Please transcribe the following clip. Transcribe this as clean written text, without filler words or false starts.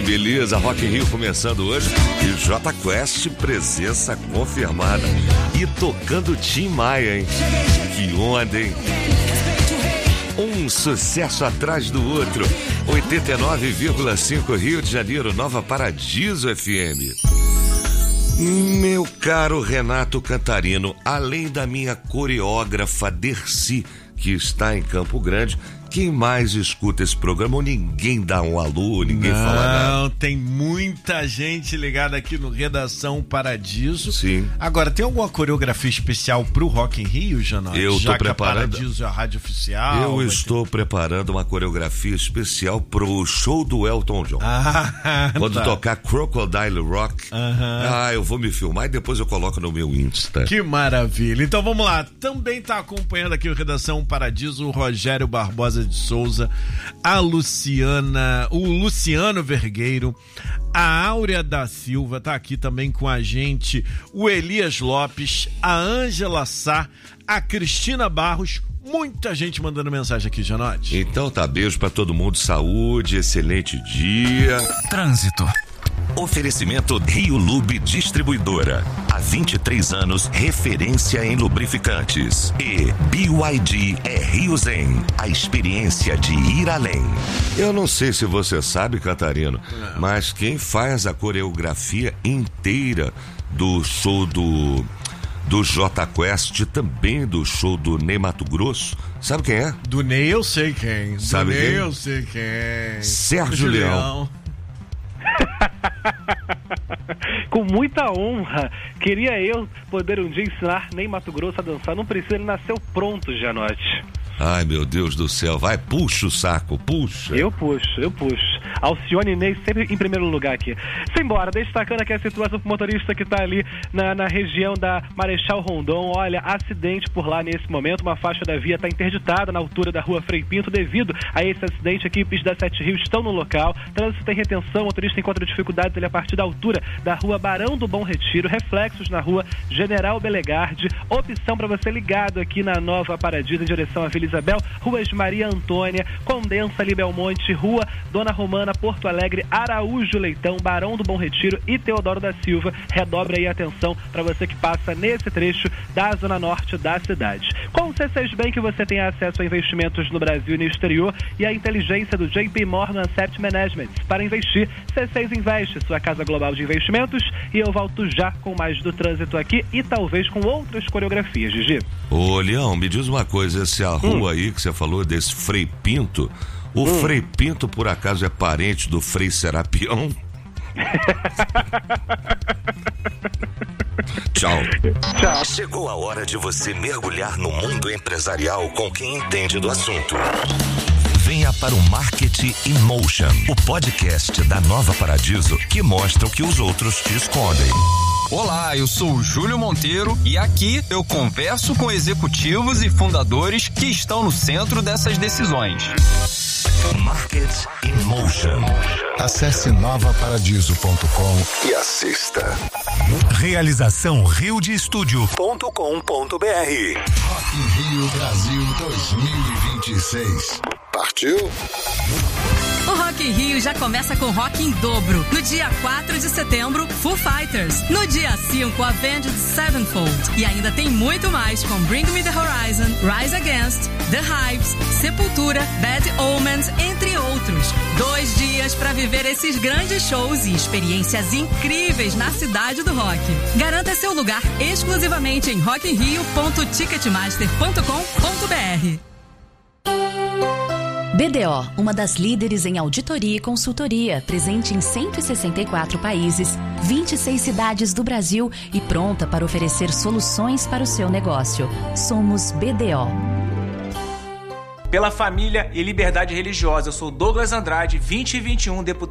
beleza, Rock in Rio começando hoje e Jota Quest presença confirmada e tocando Tim Maia, hein? Que onda, hein? Um sucesso atrás do outro. 89,5 Rio de Janeiro, Nova Paradiso FM. Meu caro Renato Cantarino, além da minha coreógrafa Dercy, que está em Campo Grande, quem mais escuta esse programa? Ou ninguém dá um alô, ninguém fala nada? Não, tem muita gente ligada aqui no Redação Paradiso. Sim. Agora, tem alguma coreografia especial pro Rock in Rio, Janote? Eu estou preparando. A Paradiso é a rádio oficial. Eu estou preparando uma coreografia especial pro show do Elton John. Quando tocar Crocodile Rock, eu vou me filmar e depois eu coloco no meu Insta. Que maravilha. Então vamos lá. Também está acompanhando aqui o Redação Paradiso o Rogério Barbosa de Souza, a Luciana, o Luciano Vergueiro, a Áurea da Silva, tá aqui também com a gente, o Elias Lopes, a Ângela Sá, a Cristina Barros, muita gente mandando mensagem aqui, Janote. Então tá, beijo pra todo mundo, saúde, excelente dia. Trânsito. Oferecimento Rio Lube Distribuidora. Há 23 anos, referência em lubrificantes. E BYD é Rio Zen, a experiência de ir além. Eu não sei se você sabe, Catarino, mas quem faz a coreografia inteira do show do Jota Quest, também do show do Ney Mato Grosso, sabe quem é? Do Ney eu sei quem. Sabe do Ney quem? Eu sei quem. Sérgio Leão. Com muita honra, queria eu poder um dia ensinar Ney Mato Grosso a dançar. Não precisa, ele nasceu pronto, Janote. Ai, meu Deus do céu, vai, puxa o saco, puxa. Eu puxo. Alcione Ney sempre em primeiro lugar aqui. Simbora, destacando aqui a situação pro motorista que tá ali na região da Marechal Rondon. Olha, acidente por lá nesse momento, uma faixa da via tá interditada na altura da rua Frei Pinto. Devido a esse acidente, equipes da Sete Rios estão no local. Trânsito tem retenção, o motorista encontra dificuldades ali a partir da altura da rua Barão do Bom Retiro, reflexos na rua General Belegarde. Opção para você ligado aqui na Nova Paradiso em direção à Vila Isabel, ruas Maria Antônia, Condensa ali Belmonte, rua Dona Romana, Porto Alegre, Araújo Leitão, Barão do Bom Retiro e Teodoro da Silva. Redobre aí a atenção para você que passa nesse trecho da zona norte da cidade. Com o C6 Bank você tem acesso a investimentos no Brasil e no exterior e a inteligência do JP Morgan Asset Management. Para investir, C6 Investe, sua casa global de investimentos. E eu volto já com mais do trânsito aqui e talvez com outras coreografias, Gigi. Ô, Leão, me diz uma coisa, essa rua aí que você falou desse Frei Pinto, o Frei Pinto por acaso é parente do Frei Serapião? Tchau. Chegou a hora de você mergulhar no mundo empresarial com quem entende do assunto. Venha para o Marketing in Motion, o podcast da Nova Paradiso que mostra o que os outros te escondem. Olá, eu sou o Júlio Monteiro e aqui eu converso com executivos e fundadores que estão no centro dessas decisões. Marketing in Motion. Acesse novaparadiso.com e assista. Realização riodestudio.com.br. Rock in Rio Brasil 2026. Partiu? O Rock in Rio já começa com rock em dobro. No dia 4 de setembro, Foo Fighters. No dia 5, Avenged Sevenfold. E ainda tem muito mais com Bring Me The Horizon, Rise Against, The Hives, Sepultura, Bad Omens, entre outros. 2 dias para viver esses grandes shows e experiências incríveis na cidade do rock. Garanta seu lugar exclusivamente em rockinrio.ticketmaster.com.br. BDO, uma das líderes em auditoria e consultoria, presente em 164 países, 26 cidades do Brasil e pronta para oferecer soluções para o seu negócio. Somos BDO. Pela família e liberdade religiosa, eu sou Douglas Andrade, 2021, deputado